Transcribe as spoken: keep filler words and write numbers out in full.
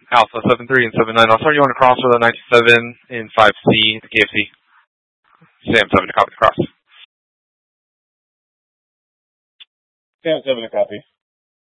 Alpha seven three and seven nine. I'll start you on a cross with a ninety-seven in five C, the K F C. Sam seven to copy the cross. Sam seven to copy.